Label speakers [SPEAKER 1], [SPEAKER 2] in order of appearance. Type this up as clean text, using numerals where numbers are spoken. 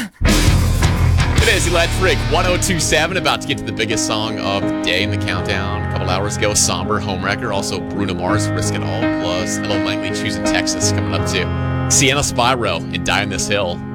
[SPEAKER 1] It is Electric 1027, about to get to the biggest song of the day in the countdown. A couple hours ago, Somber, Homewrecker, also Bruno Mars, Risk It All, plus Ella Langley, Choosing Texas, coming up too. Sienna Spyro and Die on This Hill.